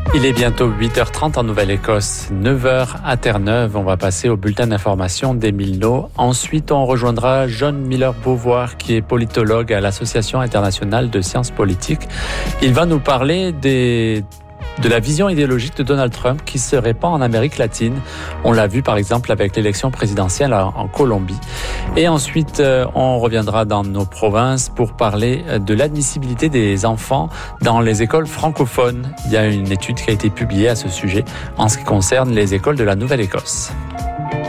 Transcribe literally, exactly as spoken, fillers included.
Il est bientôt huit heures trente en Nouvelle-Écosse, neuf heures à Terre-Neuve. On va passer au bulletin d'information d'Émile No. Ensuite, on rejoindra John Miller-Beauvoir, qui est politologue à l'Association internationale de sciences politiques. Il va nous parler des... de la vision idéologique de Donald Trump qui se répand en Amérique latine. On l'a vu par exemple avec l'élection présidentielle en Colombie. Et ensuite, on reviendra dans nos provinces pour parler de l'admissibilité des enfants dans les écoles francophones. Il y a une étude qui a été publiée à ce sujet en ce qui concerne les écoles de la Nouvelle-Écosse.